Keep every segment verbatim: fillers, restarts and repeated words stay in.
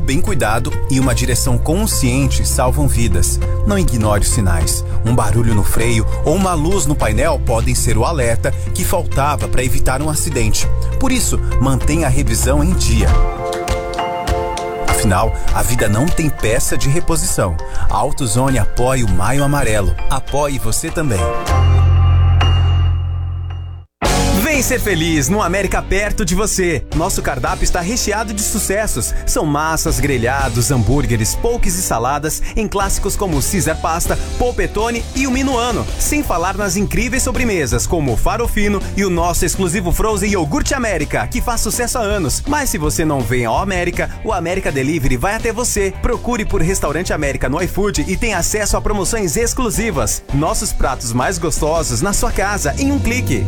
bem cuidado e uma direção consciente salvam vidas. Não ignore os sinais. Um barulho no freio ou uma luz no painel podem ser o alerta que faltava para evitar um acidente. Por isso, mantenha a revisão em dia. Afinal, a vida não tem peça de reposição. A AutoZone apoia o Maio Amarelo. Apoie você também. Vem ser feliz no América perto de você. Nosso cardápio está recheado de sucessos. São massas, grelhados, hambúrgueres, poques e saladas em clássicos como o Caesar Pasta, Polpettone e o Minuano. Sem falar nas incríveis sobremesas como o Farofino e o nosso exclusivo Frozen Iogurte América, que faz sucesso há anos. Mas se você não vem ao América, o América Delivery vai até você. Procure por Restaurante América no iFood e tenha acesso a promoções exclusivas. Nossos pratos mais gostosos na sua casa em um clique.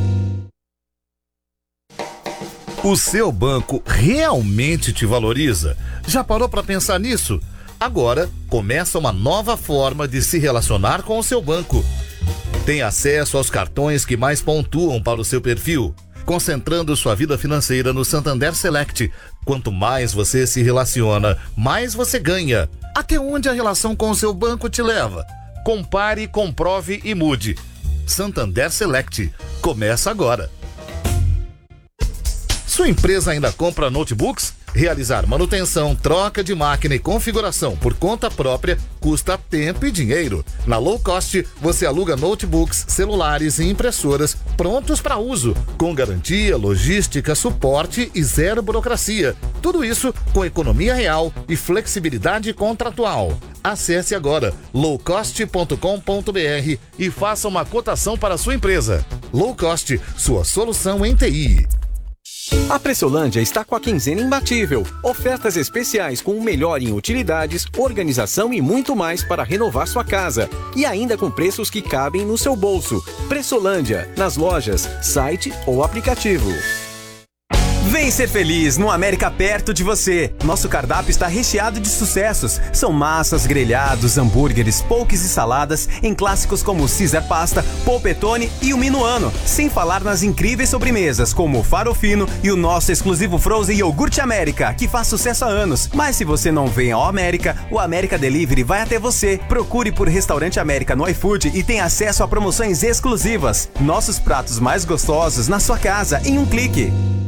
O seu banco realmente te valoriza? Já parou para pensar nisso? Agora começa uma nova forma de se relacionar com o seu banco. Tem acesso aos cartões que mais pontuam para o seu perfil, concentrando sua vida financeira no Santander Select. Quanto mais você se relaciona, mais você ganha. Até onde a relação com o seu banco te leva? Compare, comprove e mude. Santander Select. Começa agora. Sua empresa ainda compra notebooks? Realizar manutenção, troca de máquina e configuração por conta própria custa tempo e dinheiro. Na Low Cost, você aluga notebooks, celulares e impressoras prontos para uso, com garantia, logística, suporte e zero burocracia. Tudo isso com economia real e flexibilidade contratual. Acesse agora low cost ponto com ponto b r e faça uma cotação para a sua empresa. Low Cost, sua solução em T I. A Pressolândia está com a quinzena imbatível. Ofertas especiais com o melhor em utilidades, organização e muito mais para renovar sua casa. E ainda com preços que cabem no seu bolso. Pressolândia, nas lojas, site ou aplicativo. Vem ser feliz no América perto de você. Nosso cardápio está recheado de sucessos. São massas, grelhados, hambúrgueres, poques e saladas em clássicos como o Caesar Pasta, Polpettone e o Minuano. Sem falar nas incríveis sobremesas como o Farofino e o nosso exclusivo Frozen Iogurte América, que faz sucesso há anos. Mas se você não vem ao América, o América Delivery vai até você. Procure por Restaurante América no iFood e tenha acesso a promoções exclusivas. Nossos pratos mais gostosos na sua casa em um clique.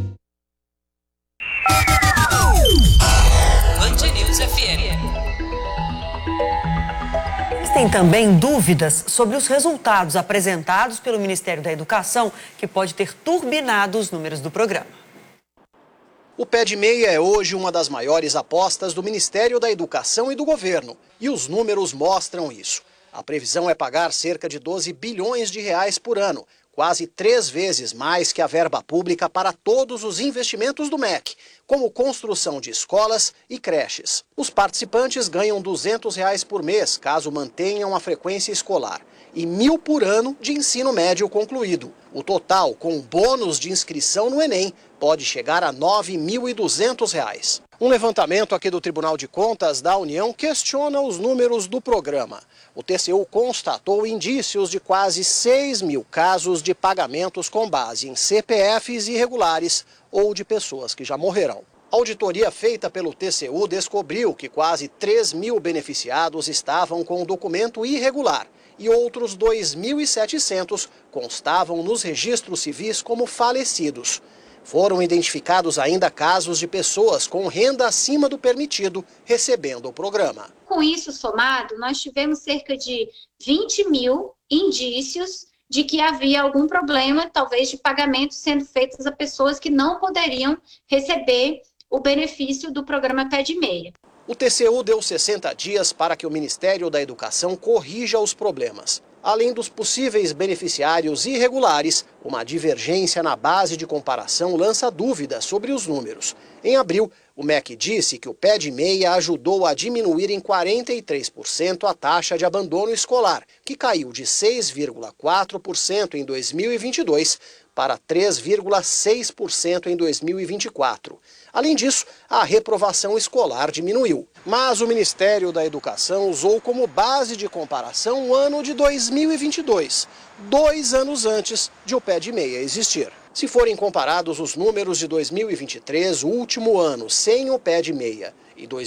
Tem também dúvidas sobre os resultados apresentados pelo Ministério da Educação, que pode ter turbinado os números do programa. O pé de meia é hoje uma das maiores apostas do Ministério da Educação e do governo, e os números mostram isso. A previsão é pagar cerca de doze bilhões de reais por ano, quase três vezes mais que a verba pública para todos os investimentos do M E C, como construção de escolas e creches. Os participantes ganham duzentos reais por mês, caso mantenham a frequência escolar, e mil por ano de ensino médio concluído. O total, com bônus de inscrição no Enem, pode chegar a nove mil e duzentos reais. Um levantamento aqui do Tribunal de Contas da União questiona os números do programa. O T C U constatou indícios de quase seis mil casos de pagamentos com base em C P Fs irregulares ou de pessoas que já morreram. A auditoria feita pelo T C U descobriu que quase três mil beneficiados estavam com o documento irregular e outros dois mil e setecentos constavam nos registros civis como falecidos. Foram identificados ainda casos de pessoas com renda acima do permitido recebendo o programa. Com isso somado, nós tivemos cerca de vinte mil indícios de que havia algum problema, talvez de pagamentos sendo feitos a pessoas que não poderiam receber o benefício do programa Pé de Meia. O T C U deu sessenta dias para que o Ministério da Educação corrija os problemas. Além dos possíveis beneficiários irregulares, uma divergência na base de comparação lança dúvidas sobre os números. Em abril, o M E C disse que o Pé de Meia ajudou a diminuir em quarenta e três por cento a taxa de abandono escolar, que caiu de seis vírgula quatro por cento em dois mil e vinte e dois para três vírgula seis por cento em dois mil e vinte e quatro. Além disso, a reprovação escolar diminuiu. Mas o Ministério da Educação usou como base de comparação o ano de dois mil e vinte e dois, dois anos antes de o Pé de Meia existir. Se forem comparados os números de dois mil e vinte e três, o último ano sem o Pé de Meia, e